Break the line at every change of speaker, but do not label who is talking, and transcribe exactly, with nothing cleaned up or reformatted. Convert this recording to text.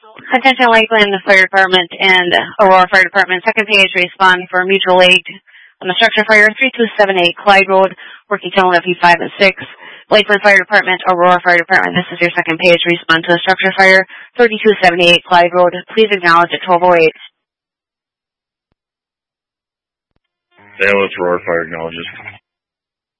Attention Lakeland Fire Department and Aurora Fire Department. Second page, respond for mutual aid on the structure fire, three two seven eight Clyde Road, working channel F E five and six. Lakeland Fire Department, Aurora Fire Department. This is your second page, respond to the structure fire, thirty-two seventy-eight Clyde Road. Please acknowledge at twelve oh eight.
Ambulance Aurora Fire acknowledges.